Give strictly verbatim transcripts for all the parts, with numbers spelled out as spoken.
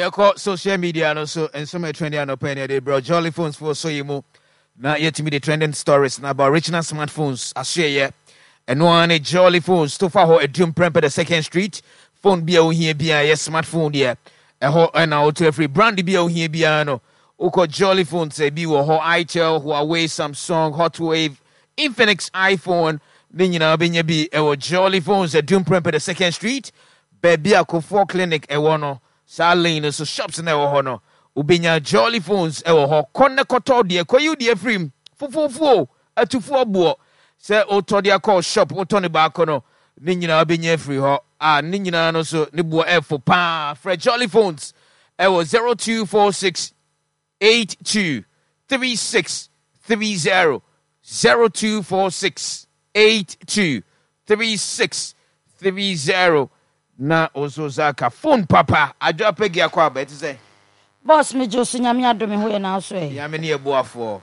Yeah, call social media no so and some trending and opinion they bro Jolly phones for so you mo. Now yet to me the trending stories now about original smartphones. I share yeah. And one a Jolly phones to far a dream prem the second street. Phone be out here be a smartphone there. A whole and out to every brand be out here be no. Oko Jolly phones say be wo itel, Huawei, Samsung, Hotwave, Infinix iPhone. Then you know be be a Jolly phones a dream prem the second street. Baby a four clinic e wono. Sa lane so shops na wo ho no ubenya Jolly phones e wo ho konne koto de koyu de afrim fufufu atufu obo se oto de call shop oto ne ba ko no ni nyina obenya afri ho ah ni nyina no so ne bo efo pa fra Jolly phones e wo zero two four six eight two three six three zero zero two four six eight two three six three zero. Na ozo zaka phone papa adwa pegi akwa ba ti say boss me jo so nyame adome ho ye na so e ya me ne eboafo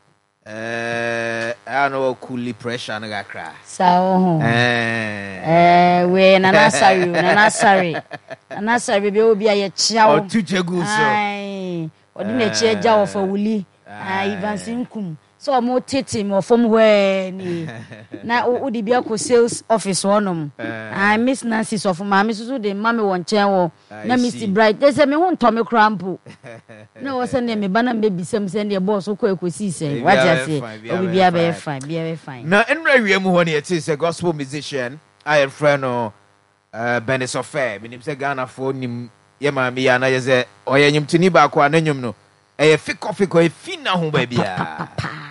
eh ano kuli pressure na gakra sa ho eh eh we na na sorry na na sorry na sorry be obi aye chia wo o tujegu so ai odi na chia ja wo fa wuli ai vansin kum so mo tete mo fom hwe ni na odi bia ko sales office wonom I miss Nancy so for mama so de mama won chen wo na Mister Bright they say me won to me crampo na wo say ne me bana me bisam say ne boss ko ekosi say what you say obi bia be fine bia be fine na enra wiam ho ne it is a gospel musician I friend no uh Benis Ofe me nim say Ghana for nim ye ma me ya na ye say oyanyum tuni ba ko ananyum no e fiko fiko e fina ho ba bia